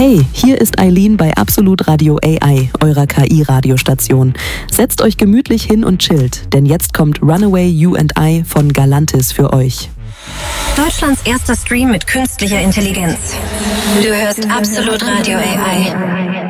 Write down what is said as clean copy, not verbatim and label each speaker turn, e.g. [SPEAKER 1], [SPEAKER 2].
[SPEAKER 1] Hey, hier ist Eileen bei Absolut Radio AI, eurer KI-Radiostation. Setzt euch gemütlich hin und chillt, denn jetzt kommt Runaway You and I von Galantis für euch.
[SPEAKER 2] Deutschlands erster Stream mit künstlicher Intelligenz. Du hörst Absolut Radio AI.